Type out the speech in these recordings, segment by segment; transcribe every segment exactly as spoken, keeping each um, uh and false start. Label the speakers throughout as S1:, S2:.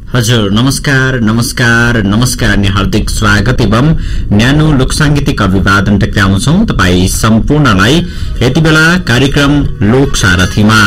S1: हजुर नमस्कार नमस्कार नमस्कार अनि हार्दिक स्वागत एवं न्यानो लोकसांगीतिक अभिवादन टक्राउँछौं तपाई सम्पूर्णलाई यति बेला कार्यक्रम लोक सारथीमा।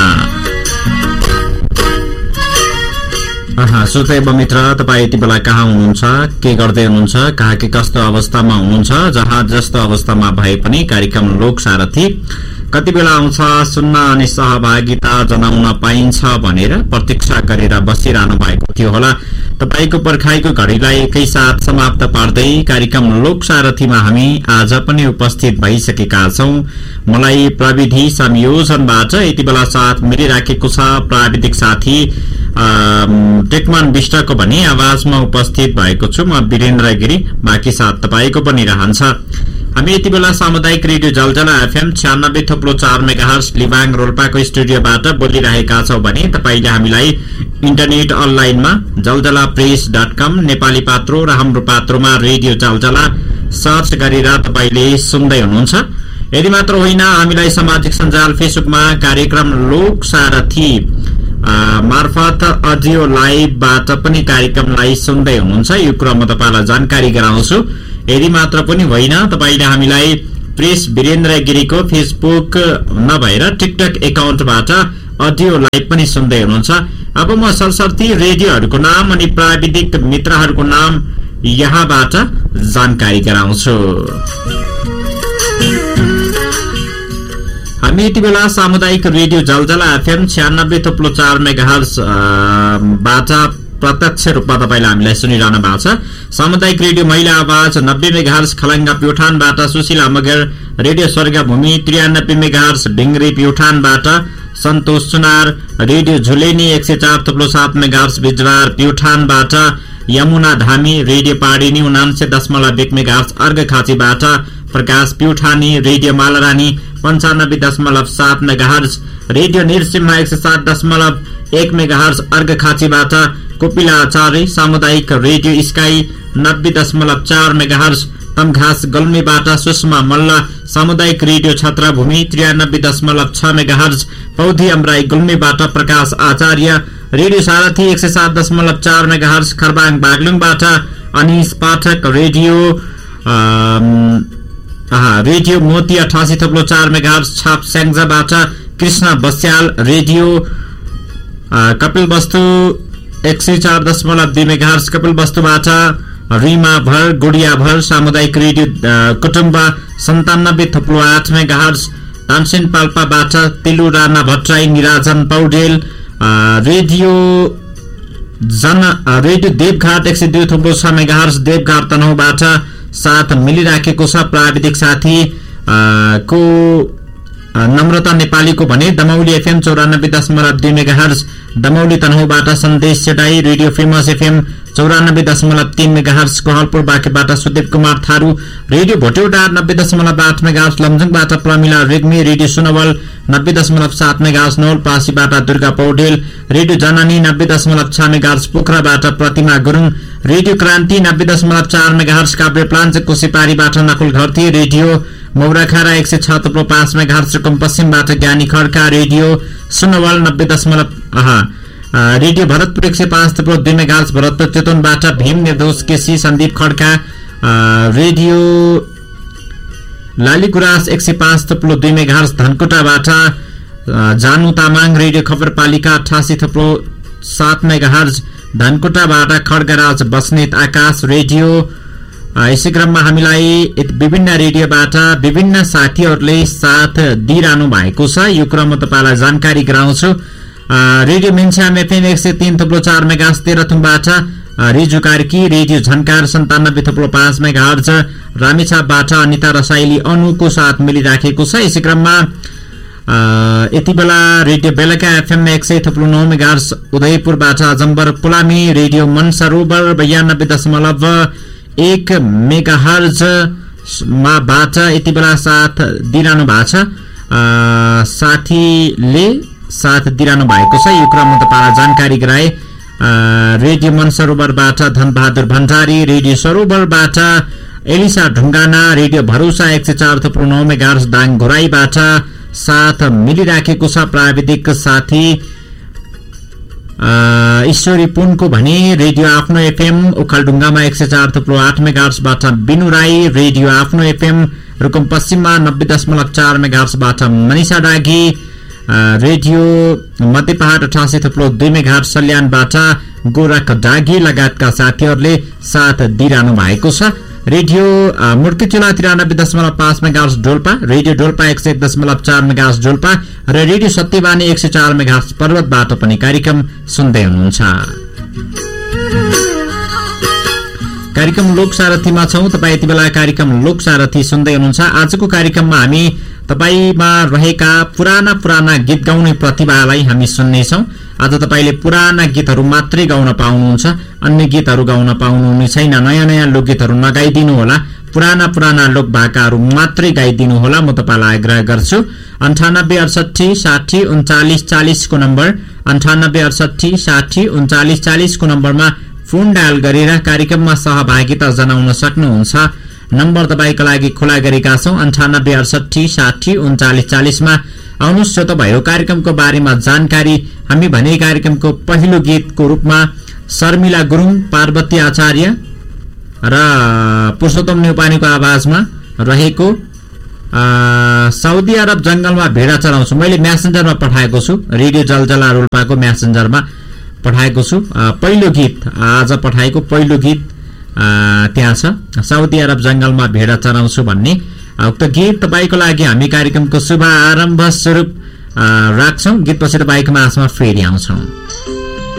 S1: आहा श्रोता एवं मित्र, तपाई यति बेला कहाँ हुनुहुन्छ, के गर्दै हुनुहुन्छ, कहाँ के कस्तो अवस्थामा हुनुहुन्छ, जहाँ जस्तो अवस्थामा भए पनि कार्यक्रम लोक सारथी कति बेला आउँछ, सुन्न अनि सहभागिता जनाउन पाइन्छ भनेर प्रतीक्षा गरेर बसिरहनु भएको थियो होला। तपाईको पर्खाइको घडीलाई एकै साथ समाप्त पार्दै कार्यक्रम लोक सारथीमा हामी आज पनि उपस्थित भइसकेका छौं। मलाई प्रविधि संयोजनबाट यति बेला साथ मिलिराखेको छ प्राविधिक साथी टेकमान विष्टको भने आवाजमा उपस्थित भएको छु म वीरेन्द्र गिरी। बाँकी साथ तपाईको पनि रहन्छ। हामी यति बेला सामुदायिक रेडियो जलजला एफएम छ्यानब्बे थोप्लो चार मेगाहर्ज लिबाङ रोल्पाको स्टुडियोबाट बोलिरहेका छौं भने तपाईले हामीलाई इन्टरनेट अनलाइनमा जलजला प्रेस डट कम नेपाली पात्रो र हाम्रो पात्रोमा रेडियो जलजला सर्च गरेर तपाईले सुन्दै हुनुहुन्छ। यदि मात्र होइन, हामीलाई सामाजिक सञ्जाल फेसबुकमा कार्यक्रम लोक सारथी मार्फत अडियो लाइभबाट पनि कार्यक्रमलाई सुन्दै हुनुहुन्छ। यो कुरा म तपाईलाई जानकारी गराउँछु। यदि मात्र पनि होइन, तपाईले हामीलाई प्रेस वीरेन्द्र गिरीको फेसबुक नभएर टिकटक एकाउन्टबाट अडियो लाइभ पनि सुन्दै हुनुहुन्छ। अब म सरसर्ती रेडियोहरूको नाम अनि प्राविधिक मित्रहरूको नाम यहाँबाट जानकारी गराउँछु। हामी यति बेला सामुदायिक रेडियो जलजला एफएम छ्यानब्बे थोप्लो चार मेगाहर्ज बाट प्रत्यक्ष रूपमा तपाईलाई हामीलाई सुनिरहनु भएको छ। सामुदायिक रेडियो महिला आवाज नब्बे megahertz Khalanga प्युठानबाट, Sushila Magar radio स्वर्गभूमि त्रियानब्बे megahertz ढिङ्ग्री प्युठानबाट, सन्तोष सुनार रेडियो झुलेनी एक सय चार थुप्लो सात मेगाहर्ज बिजवार प्युठानबाट, यमुना धामी रेडियो पाडिनी उनान्से दशमलव एक मेगाहर्ज अर्घखाँचीबाट, प्रकाश प्युठानी रेडियो मालरानी पञ्चानब्बे दशमलव सात मेगाहर्ज, रेडियो निरसिम्हा एक सय सात दशमलव एक मेगाहर्ज अर्घखाँचीबाट, कोपिला आचार्य सामुदायिक रेडियो स्काई नब्बे दशमलव चार मेगाहर्ज तमघास गल्मीबाट, सुषमा मल्ल सामुदायिक रेडियो छत्रभूमि त्रियानब्बे दशमलव छ मेगाहर्ज पौधी अमराई गुल्मीबाट, प्रकाश आचार्य रेडियो सारथी एक सय सात दशमलव चार मेगाहर्ज खरबाङ बागलुङबाट, अनिश पाठक रेडियो रेडियो मोती अठासी थप्लो चार मेगाहर्ज छाप स्याङ्जाबाट, कृष्ण बस्याल रेडियो कपिल वस्तु एक सय चार दशमलव दुई मेगाहर्ज कपिल वस्तुबाट, रिमा भर गुडिया भर सामुदायिक रेडियो कुटुम्ब सन्तानब्बे थप्लो आठ मेगाहर्ज तानसेन पाल्पाबाट, तिलु राणा भट्टराई निराजन पौडेल रेडियो जन रेडियो देवघाट एक सय दुई थप्लो छ मेगाहर्ज देवघाट तनहुबाट साथ मिलिराखेको छ। प्राविधिक साथी को नम्रता नेपालीको भने दमौली एफएम चौरानब्बे दशमलव दुई मेगाहर्ज दमौली तनहुबाट, सन्देश चेटाई रेडियो फेमस एफएम चौरानब्बे दशमलव तीन मेगाहर्ज कोहलपुर बाँकेबाट, सुदीप कुमार थारू रेडियो भोटेउडा नब्बे दशमलव आठ मेगाहर्ज लमजुङबाट, प्रमिला रेग्मी रेडियो सुनवल नब्बे दशमलव सात मेगाहर्ज नवलपरासीबाट, दुर्गा पौडेल रेडियो जननी नब्बे दशमलव छ मेगाहर्ज पोखराबाट, प्रतिमा गुरुङ रेडियो क्रान्ति नब्बे दशमलव चार मेगाहर्ज काभ्रे प्लान्चको सिपारीबाट, नकुल घरती रेडियो मौराखारा एक सय छ थप्लो पाँच मेगाहर्ज रुकुम पश्चिमबाट, ज्ञानी खड्का रेडियो सुनवल नब्बे दशमलव रेडियो भरतपुर एक सय पाँच थप्लो दुई मेगाहर्ज भरतपुर चितवनबाट, भीम निर्दोष केसी सन्दीप खड्का रेडियो लालीगुराँस एक सय पाँच थप्लो दुई मेगाहर्ज धनकुटाबाट, जानु तामाङ रेडियो खबरपालिका अठासी थप्लो सात मेगाहर्ज धनकुटाबाट, खड्गराज बस्नेत आकाश रेडियो। यसै क्रममा हामीलाई विभिन्न रेडियोबाट विभिन्न साथीहरूले साथ दिइरहनु भएको छ। यो क्रम म तपाईलाई जानकारी गराउँछु। रेडियो मिन्स्याम एफएम एक सय तीन थप्लो चार मेगाहर्ज तेह्रथुमबाट, रिजु कार्की रेडियो झन्कार सन्तानब्बे थप्लो पाँच मेगाहर्ज रामेछापबाट अनिता रसाइली अनुको साथ मिलिराखेको छ। यसै क्रममा यति बेला रेडियो बेलका एफएम एक सय थप्लो नौ मेगाहर्ज उदयपुरबाट, अजम्बर पुलामी रेडियो मनसरोवर बयानब्बे दशमलव एक मेगाहर्ज बाट यति बेला साथ दिइरहनु भएको छ। साथीले साथ दिइरहनु भएको छ। यो क्रममा तपाईलाई जानकारी गराए। Radio मनसरोवरबाट Dhanbahadur Bhandari, radio सरोवरबाट Elisa Dhungana, radio भरोसा एक सय चार थप्लो नौ मेगाहर्ज दाङ घोराईबाट साथ मिलिराखेको छ। प्राविधिक साथी ईश्वरी पुनको भने रेडियो आफ्नो एफएम ओखलढुङ्गामा एक सय चार थुप्रो आठ मेगाहर्जबाट बिनु राई, रेडियो आफ्नो एफएम रुकुम पश्चिममा नब्बे दशमलव चार मेगाहर्जबाट मनिषा डागी, रेडियो मध्य पहाड अठासी थुप्रो दुई मेगाहर्ज सल्यानबाट गोरख डागी लगायतका साथीहरूले साथ दिइरहनु भएको छ। रेडियो मुर्तिचुला तिरानब्बे दशमलव पाँच मेगाहर्ज डोल्पा, रेडियो डोल्पा एक सय एक दशमलव चार मेगाहर्ज डोल्पा र रेडियो सत्यवानी एक सय चार मेगाहर्ज पर्वतबाट पनि कार्यक्रम सुन्दै हुनुहुन्छ। कार्यक्रम लोक सारथीमा छौं। तपाईँ यति बेला कार्यक्रम लोक सारथी सुन्दै हुनुहुन्छ। आजको कार्यक्रममा हामी तपाईमा रहेका पुराना पुराना गीत गाउने प्रतिभालाई हामी सुन्नेछौं। आज तपाईले पुराना गीतहरू मात्रै गाउन पाउनुहुन्छ, अन्य गीतहरू गाउन पाउनुहुने छैन। नयाँ नयाँ लोकगीतहरू नगाइदिनु होला, पुराना पुराना लोक भाकाहरू मात्रै गाइदिनु होला, म तपाईलाई आग्रह गर्छु। अन्ठानब्बे अडसठी साठी उन्चालिस चालिसको नम्बर अन्ठानब्बे अडसठी साठी उन्चालिस चालिसको नम्बरमा फोन डायल गरेर कार्यक्रममा सहभागिता जनाउन सक्नुहुन्छ। नम्बर तपाईको लागि खुला गरेका छौं। अन्ठानब्बे अडसठी साठी उन्चालिस चालिसमा आउनुहोस्। श्रोता भयो, कार्यक्रमको बारेमा जानकारी हामी भने कार्यक्रमको पहिलो गीतको रूपमा शर्मिला गुरुङ, पार्वती आचार्य र पुरुषोत्तम न्यौपानेको आवाजमा रहेको साउदी अरब जंगलमा भेडा चराउँछु, मैले म्यासेन्जरमा पठाएको छु, रेडियो जलजला रोल्पाको म्यासेन्जरमा पठाएको छु। पहिलो गीत आज पठाएको पहिलो गीत त्यहाँ छ, साउदी अरब जंगलमा भेडा चराउँछु भन्ने उक्त गीत तपाईको लागि हामी कार्यक्रमको शुभ आरम्भ स्वरूप राख्छौं। गीतपछि तपाईको माझमा फेरि आउँछौं।